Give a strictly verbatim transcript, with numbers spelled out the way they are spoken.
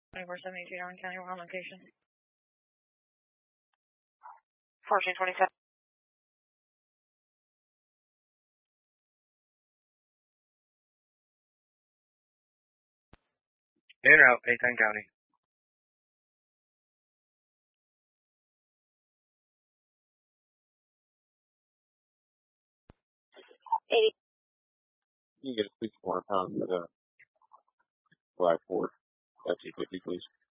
twenty-four seventy-two, Darwin County, we're on location. fourteen twenty-seven. In route, Payton County. eighty. You get a six four pound for the Black Ford F two fifty, please.